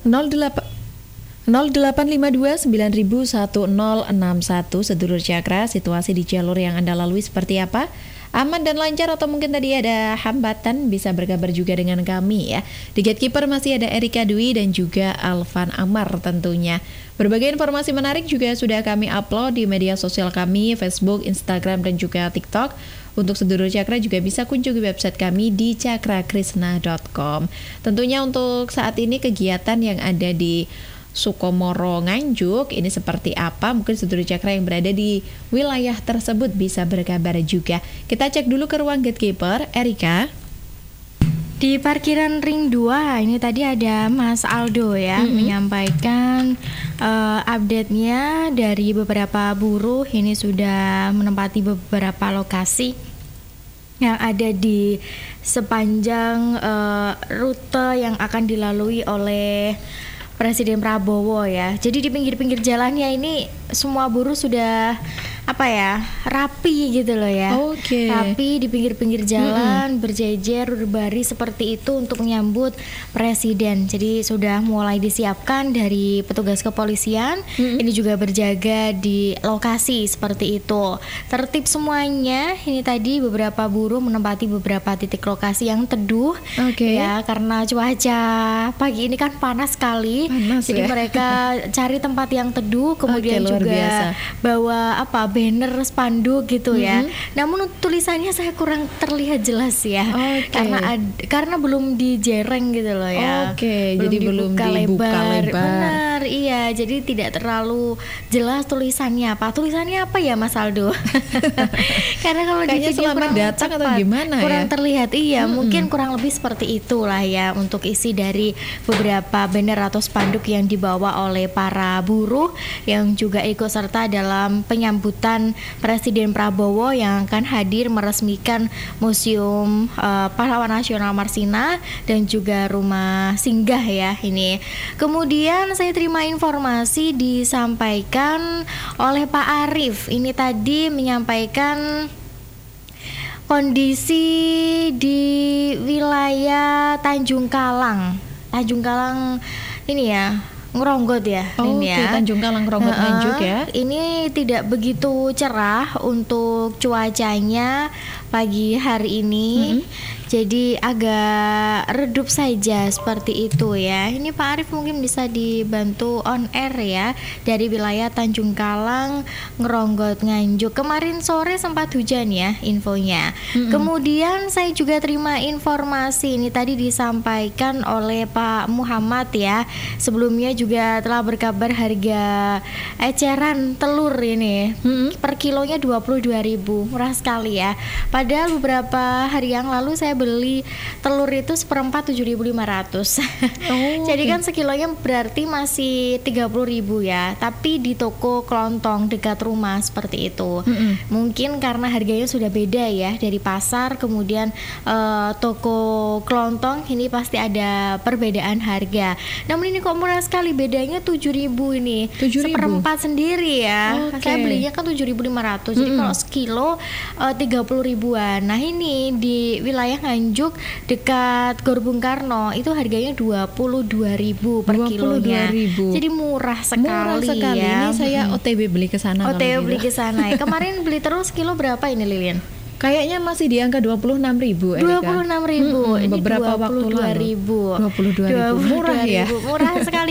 0852-9061 sedulur Cakra, situasi di jalur yang Anda lalui seperti apa? Aman dan lancar atau mungkin tadi ada hambatan? Bisa berkabar juga dengan kami ya. Di Gatekeeper masih ada Erika Dwi dan juga Alvan Amar tentunya. Berbagai informasi menarik juga sudah kami upload di media sosial kami, Facebook, Instagram, dan juga TikTok. Untuk sedulur Cakra juga bisa kunjungi website kami di cakrakrisna.com. Tentunya untuk saat ini kegiatan yang ada di Sukomoro Nganjuk ini seperti apa? Mungkin sedulur Cakra yang berada di wilayah tersebut bisa berkabar juga. Kita cek dulu ke ruang Gatekeeper, Erika. Di parkiran Ring 2 ini tadi ada Mas Aldo ya menyampaikan update-nya dari beberapa buruh ini sudah menempati beberapa lokasi yang ada di sepanjang rute yang akan dilalui oleh Presiden Prabowo ya. Jadi di pinggir-pinggir jalannya ini semua buruh sudah rapi gitu loh ya. Oke. Rapi di pinggir-pinggir jalan berjejer berbaris seperti itu untuk menyambut presiden. Jadi sudah mulai disiapkan dari petugas kepolisian. Ini juga berjaga di lokasi seperti itu. Tertib semuanya. Ini tadi beberapa buruh menempati beberapa titik lokasi yang teduh. Ya, karena cuaca pagi ini kan panas sekali. Jadi mereka cari tempat yang teduh, kemudian juga biasa bawa banner spanduk gitu ya. Namun tulisannya saya kurang terlihat jelas ya. Karena belum dijereng gitu loh ya. Jadi belum dibuka lebar. Benar, iya. Jadi tidak terlalu jelas tulisannya apa. Tulisannya apa ya Mas Aldo? Karena kalau di video selamat datang cepat, atau gimana kurang terlihat. Iya, mungkin kurang lebih seperti itulah ya untuk isi dari beberapa banner atau spanduk yang dibawa oleh para buruh yang juga ikut serta dalam penyambutan Presiden Prabowo yang akan hadir meresmikan Museum Pahlawan Nasional Marsina dan juga rumah singgah ya ini. Kemudian saya terima informasi disampaikan oleh Pak Arief. Ini tadi menyampaikan kondisi di wilayah Tanjung Kalang ini ya. Ngeronggot ya, ini ya. Tanjung Kalang Ngeronggot Nganjuk ya. Ini tidak begitu cerah untuk cuacanya pagi hari ini. Jadi agak redup saja seperti itu ya. Ini Pak Arief mungkin bisa dibantu on air ya dari wilayah Tanjung Kalang Ngeronggot Nganjuk. Kemarin sore sempat hujan ya infonya. Kemudian saya juga terima informasi ini tadi disampaikan oleh Pak Muhammad ya. Sebelumnya juga telah berkabar harga eceran telur ini per kilonya 22.000, murah sekali ya. Padahal beberapa hari yang lalu saya beli telur itu seperempat 7.500. Jadi kan sekilonya berarti masih 30.000 ya. Tapi di toko kelontong dekat rumah seperti itu. Mungkin karena harganya sudah beda ya dari pasar, kemudian toko kelontong ini pasti ada perbedaan harga. Namun ini kok murah sekali, bedanya 7.000 ini. 7.000? Seperempat sendiri ya. Saya belinya kan 7.500. Jadi kalau sekilo 30.000-an. Nah ini di wilayah Nganjuk dekat Gor Bung Karno itu harganya 22.000 per kilonya. Jadi murah sekali ya. Ini saya OTW beli ke sana. OTW beli ke sana ya. Kemarin beli terus kilo berapa ini Lilian? Kayaknya masih di angka 26.000 Erika. 26.000. Ini beberapa waktu lalu 22.000. Murah ya. Murah sekali.